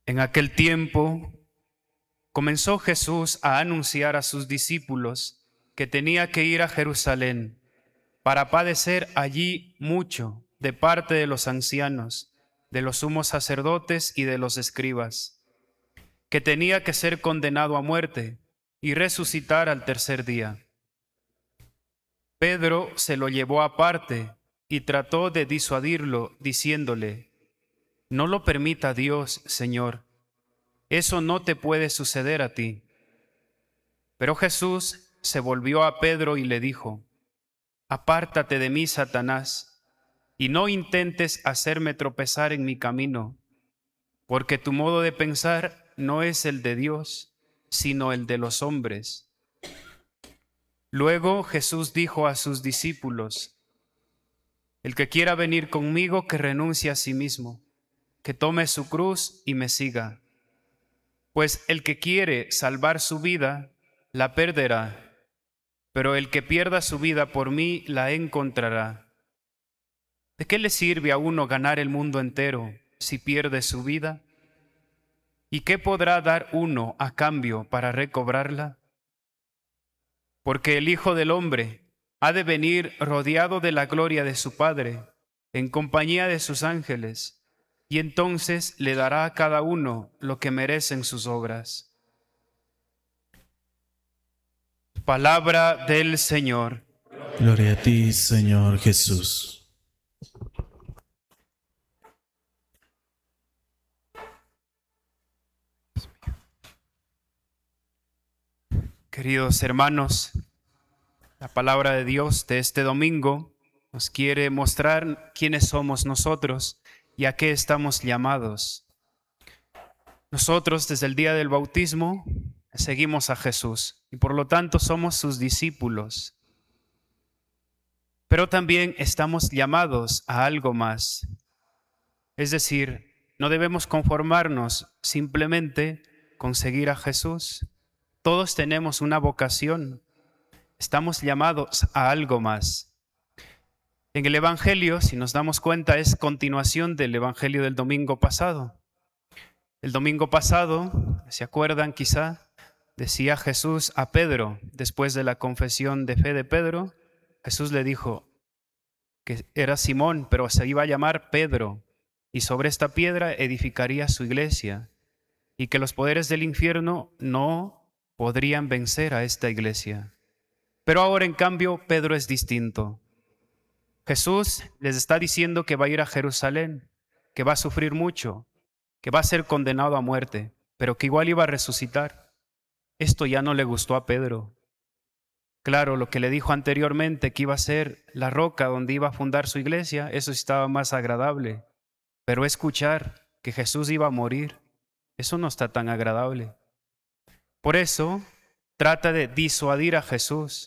En aquel tiempo comenzó Jesús a anunciar a sus discípulos que tenía que ir a Jerusalén para padecer allí mucho de parte de los ancianos, de los sumos sacerdotes y de los escribas, que tenía que ser condenado a muerte y resucitar al tercer día. Pedro se lo llevó aparte y trató de disuadirlo, diciéndole: «No lo permita Dios, Señor. Eso no te puede suceder a ti». Pero Jesús se volvió a Pedro y le dijo: «Apártate de mí, Satanás, y no intentes hacerme tropezar en mi camino, porque tu modo de pensar no es el de Dios, sino el de los hombres». Luego Jesús dijo a sus discípulos: «El que quiera venir conmigo, que renuncie a sí mismo, que tome su cruz y me siga. Pues el que quiere salvar su vida, la perderá, pero el que pierda su vida por mí, la encontrará. ¿De qué le sirve a uno ganar el mundo entero si pierde su vida? ¿Y qué podrá dar uno a cambio para recobrarla? Porque el Hijo del Hombre ha de venir rodeado de la gloria de su Padre, en compañía de sus ángeles, y entonces le dará a cada uno lo que merecen sus obras». Palabra del Señor. Gloria a ti, Señor Jesús. Queridos hermanos, la palabra de Dios de este domingo nos quiere mostrar quiénes somos nosotros y a qué estamos llamados. Nosotros, desde el día del bautismo, seguimos a Jesús y por lo tanto somos sus discípulos. Pero también estamos llamados a algo más. Es decir, no debemos conformarnos simplemente con seguir a Jesús. Todos tenemos una vocación. Estamos llamados a algo más. En el Evangelio, si nos damos cuenta, es continuación del Evangelio del domingo pasado. El domingo pasado, ¿se acuerdan quizá? Decía Jesús a Pedro, después de la confesión de fe de Pedro, Jesús le dijo que era Simón, pero se iba a llamar Pedro, y sobre esta piedra edificaría su iglesia, y que los poderes del infierno no podrían vencer a esta iglesia. Pero ahora, en cambio, Pedro es distinto. Jesús les está diciendo que va a ir a Jerusalén, que va a sufrir mucho, que va a ser condenado a muerte, pero que igual iba a resucitar. Esto ya no le gustó a Pedro. Claro, lo que le dijo anteriormente, que iba a ser la roca donde iba a fundar su iglesia, eso estaba más agradable. Pero escuchar que Jesús iba a morir, eso no está tan agradable. Por eso, trata de disuadir a Jesús.